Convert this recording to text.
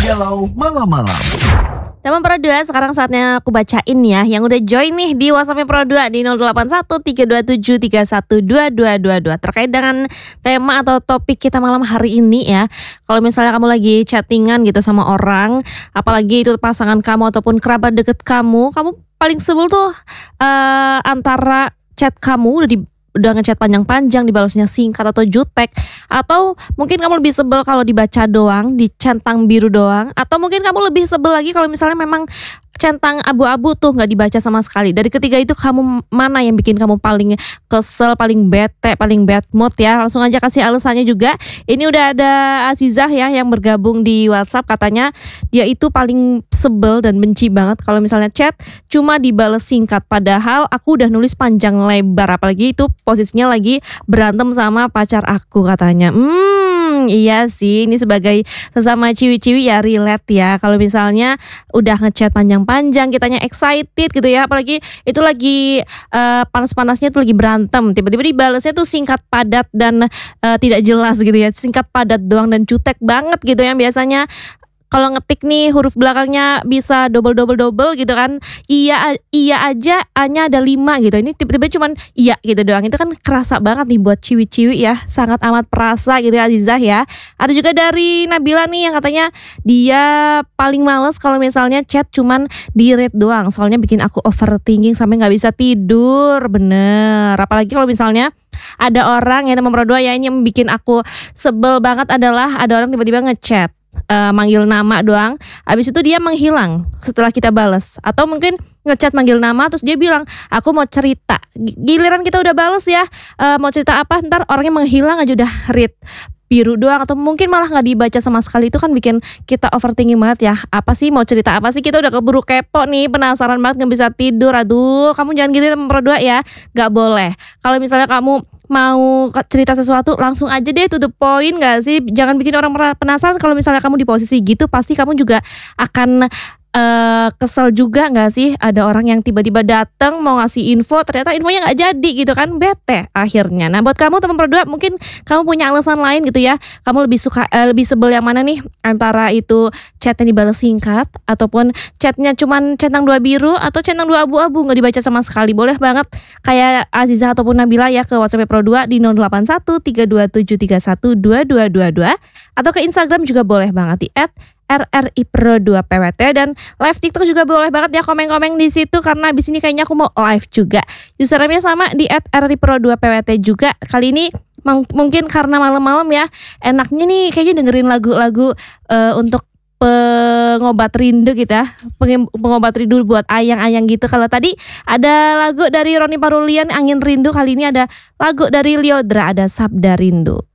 Galau Malam-Malam. Teman Pro 2, sekarang saatnya aku bacain ya yang udah join nih di WhatsApp-nya Pro 2 di 081327312222 terkait dengan tema atau topik kita malam hari ini ya. Kalau misalnya kamu lagi chattingan gitu sama orang, apalagi itu pasangan kamu ataupun kerabat deket kamu paling sebel tuh antara chat kamu udah ngechat panjang-panjang dibalasnya singkat atau jutek, atau mungkin kamu lebih sebel kalau dibaca doang, dicentang biru doang, atau mungkin kamu lebih sebel lagi kalau misalnya memang centang abu-abu tuh nggak dibaca sama sekali. Dari ketiga itu kamu mana yang bikin kamu paling kesel, paling bete, paling bad mood ya? Langsung aja kasih alasannya juga. Ini udah ada Azizah ya yang bergabung di WhatsApp, katanya dia itu paling sebel dan benci banget kalau misalnya chat cuma dibales singkat, padahal aku udah nulis panjang lebar, apalagi itu posisinya lagi berantem sama pacar aku katanya. Iya sih, ini sebagai sesama ciwi-ciwi ya relate ya. Kalau misalnya udah ngechat panjang-panjang, kitanya excited gitu ya, apalagi itu lagi panas-panasnya tuh lagi berantem, tiba-tiba dibalesnya tuh singkat padat dan tidak jelas gitu ya, singkat padat doang dan jutek banget gitu ya. Biasanya kalau ngetik nih huruf belakangnya bisa double gitu kan. Iya aja A-nya ada 5 gitu. Ini tiba-tiba cuman iya gitu doang. Itu kan kerasa banget nih buat ciwi-ciwi ya. Sangat amat perasa gitu ya Azizah ya. Ada juga dari Nabila nih yang katanya dia paling males kalau misalnya chat cuman di read doang. Soalnya bikin aku overthinking sampai gak bisa tidur. Bener. Apalagi kalau misalnya ada orang ya teman Pro 2 ya, ini yang bikin aku sebel banget adalah ada orang tiba-tiba ngechat manggil nama doang, abis itu dia menghilang setelah kita balas, atau mungkin ngechat manggil nama terus dia bilang aku mau cerita, giliran kita udah balas ya, mau cerita apa, ntar orangnya menghilang aja udah read biru doang, atau mungkin malah nggak dibaca sama sekali. Itu kan bikin kita overthinking banget ya. Apa sih, mau cerita apa sih, kita udah keburu kepo nih, penasaran banget, nggak bisa tidur. Aduh, kamu jangan gitu teman Pro 2 ya, nggak boleh. Kalau misalnya kamu mau cerita sesuatu langsung aja deh, to the point gak sih? Jangan bikin orang penasaran. Kalau misalnya kamu di posisi gitu, pasti kamu juga akan kesel juga gak sih? Ada orang yang tiba-tiba datang mau ngasih info, ternyata infonya gak jadi gitu kan, bete akhirnya. Nah buat kamu teman Pro 2, mungkin kamu punya alasan lain gitu ya. Kamu lebih suka lebih sebel yang mana nih? Antara itu chatnya dibalas singkat, ataupun chatnya cuman centang 2 biru, atau centang 2 abu-abu gak dibaca sama sekali. Boleh banget kayak Azizah ataupun Nabila ya ke WhatsApp Pro 2 di 081327312222, atau ke Instagram juga boleh banget di @RRI Pro 2 PWT, dan live TikTok juga boleh banget ya, komen-komen di situ karena abis ini kayaknya aku mau live juga. Username-nya sama di @RRI Pro 2 PWT juga. Kali ini mungkin karena malam-malam ya, enaknya nih kayaknya dengerin lagu-lagu untuk pengobat rindu gitu ya, pengobat rindu buat ayang-ayang gitu. Kalau tadi ada lagu dari Roni Parulian Angin Rindu, kali ini ada lagu dari Lyodra, ada Sabda Rindu.